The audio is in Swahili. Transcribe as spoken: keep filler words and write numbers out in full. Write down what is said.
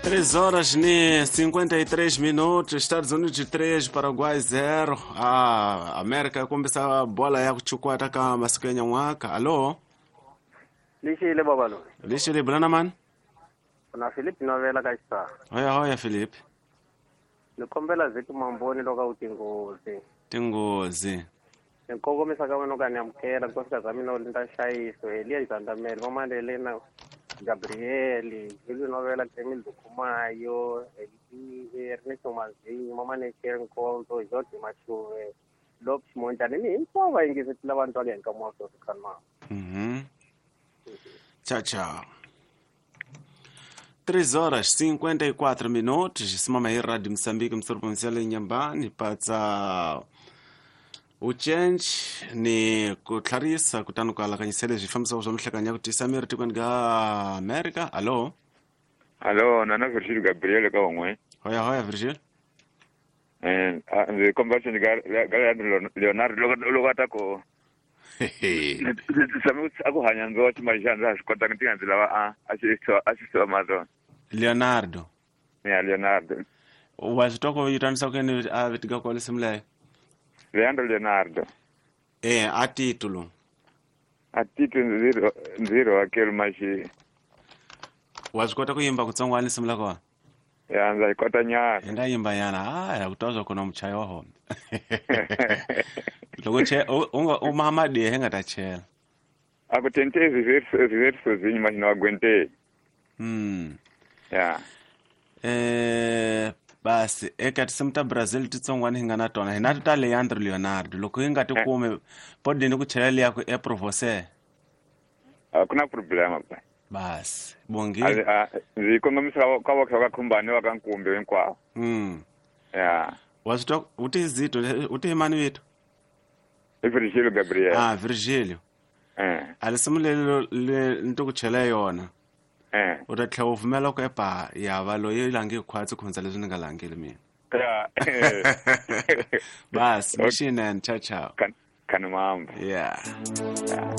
três horas e cinquenta e três minutos, Estados Unidos três, Paraguai zero. A América começa a bola ya kuchukua taka masiku ya mwaka. Allo? Lishile baba lo. Lishile brana man? Na Philip novela kaisa. Hoya hoya Philip. Nikombela zetu mamboni loka utingozi. Tingozi. Nkoko misaka wano kanyamkela kufika zamino linda shaiso Elia Izandameli mama Elena Gabrieli ilu novela Emil Dukumayo Eli Ernesto Mazinho mama Nekere Nkonzo Joti Machuwe Lopes Montani ni impova ingise tila bantu aliyenka mwaso kanma. Mhm. Tchau, tchau. três horas e cinquenta e quatro minutos. Simama hii Rádio Moçambique msurpomsiala Inhambane pata o change ni kutlarisa kutanuka lakanyisele jifamsa uzomhlekanya kuti Samir tikweni ga America. Allo? Allo, nana Virgil Gabriel ka wangwe. Hoya hoya Virgil. Eh, the conversion ga Leonardo lokata ko. Samu ako hanya ndo chimajanza sikota ntinganzi lawa a asiso asiso mazo. Leonardo. Yeah, Leonardo. Wazitoko yitanisa kweni avitiga kwa lisimle. Leandro Leonardo. Eh, a título. A título zero zero aquele machi. Wazikota kuyimba kutsongwani simla kwa? Ya anza ikota nya. Enda yimba yana. Ah, ya kutozo kuna mchayo ho. Loko che unga uMahamadi henga tachela. Akutentezi verso verso zinyi machino agwente. Hmm. Ya. Eh basi eka tisimta Brazil titsongwani hinga na tona hina ta Leandro Leonardo loko hinga tikume podi ni kuchela yako e professeur. Hakuna problema ba. Basi bongi. Zikonga misa kwa wakha kumbane wakankumbe wenkwao. Hmm. Ya. Wazito uti zito uti imani wetu. Virgilio Gabriel. Ah, Virgilio. Eh. Alisimulelo le nto kuchela yona. Eh. Utatla uvumela ko epa yava loyi langi khwatsi khonza leswi ni nga langeli mina. Ya. Bas, machine and ciao ciao. Kan kan mambo. Yeah.